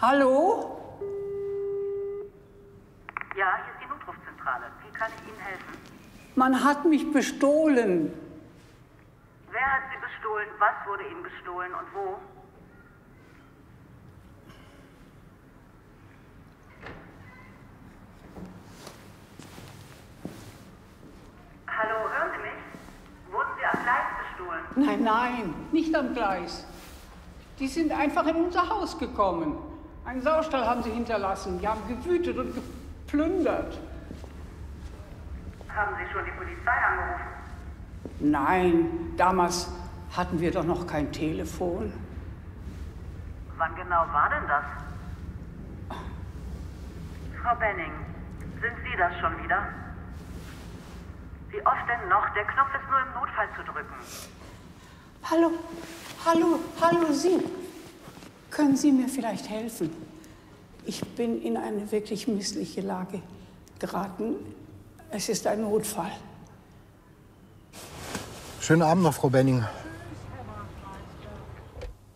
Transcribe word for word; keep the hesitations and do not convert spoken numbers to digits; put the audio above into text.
Hallo? Ja, hier ist die Notrufzentrale. Wie kann ich Ihnen helfen? Man hat mich bestohlen. Wer hat Sie bestohlen? Was wurde Ihnen gestohlen und wo? Hallo, hören Sie mich? Wurden Sie am Gleis bestohlen? Nein, nein, nicht am Gleis. Die sind einfach in unser Haus gekommen. Einen Saustall haben sie hinterlassen. Die haben gewütet und geplündert. Haben Sie schon die Polizei angerufen? Nein, damals hatten wir doch noch kein Telefon. Wann genau war denn das? Frau Benning, sind Sie das schon wieder? Wie oft denn noch? Der Knopf ist nur im Notfall zu drücken. Hallo, hallo, hallo Sie. Können Sie mir vielleicht helfen? Ich bin in eine wirklich missliche Lage geraten. Es ist ein Notfall. Schönen Abend noch, Frau Benning.